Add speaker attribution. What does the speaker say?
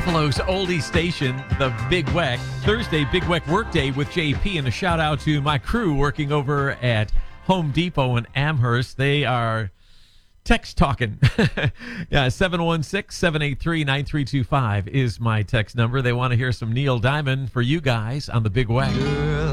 Speaker 1: Buffalo's oldie station, the Big Weck. Thursday, Big Weck Workday with JP, and a shout out to my crew working over at Home Depot in Amherst. They are text talking. Yeah, 716-783-9325 is my text number. They want to hear some Neil Diamond for you guys on the Big Weck.